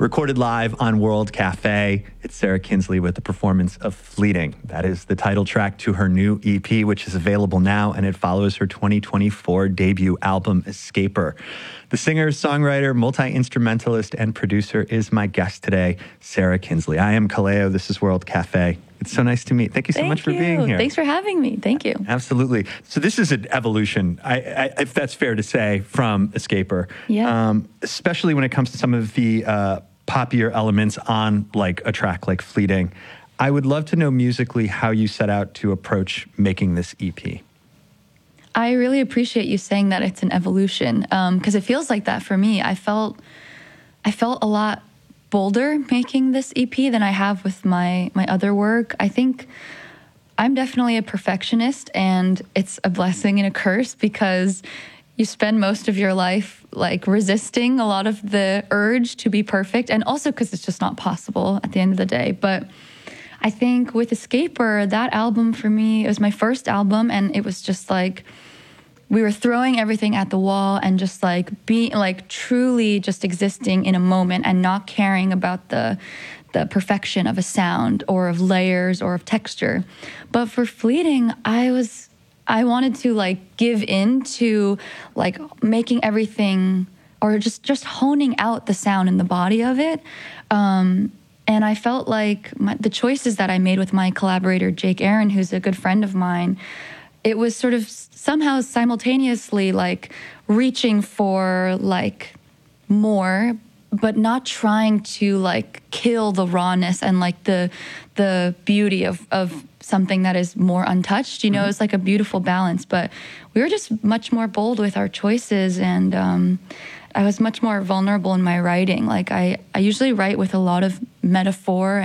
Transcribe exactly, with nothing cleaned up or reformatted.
Recorded live on World Cafe, it's Sarah Kinsley with the performance of Fleeting. That is the title track to her new E P, which is available now, and it follows her twenty twenty-four debut album, Escaper. The singer, songwriter, multi-instrumentalist, and producer is my guest today, Sarah Kinsley. I am Kaleo. This is World Cafe. It's so nice to meet. Thank you so Thank much for you. being here. Thanks for having me. Thank you. Absolutely. So this is an evolution, I, I, if that's fair to say, from Escaper. Yeah. Um, especially when it comes to some of the uh, poppier elements on like a track like Fleeting. I would love to know musically how you set out to approach making this E P. I really appreciate you saying that it's an evolution, because um, it feels like that for me. I felt, I felt a lot bolder making this E P than I have with my my other work. I think I'm definitely a perfectionist, and it's a blessing and a curse because you spend most of your life like resisting a lot of the urge to be perfect, and also because it's just not possible at the end of the day. But I think with Escaper, that album for me, it was my first album, and it was just like we were throwing everything at the wall and just like being like truly just existing in a moment and not caring about the the perfection of a sound or of layers or of texture. But for Fleeting, I was I wanted to like give in to like making everything or just just honing out the sound and the body of it. Um, and I felt like my, the choices that I made with my collaborator, Jake Aaron, who's a good friend of mine, it was sort of somehow simultaneously like reaching for like more, but not trying to like kill the rawness and like the the beauty of of something that is more untouched. You know, mm-hmm. It's like a beautiful balance. But we were just much more bold with our choices, and um, I was much more vulnerable in my writing. Like I, I usually write with a lot of metaphor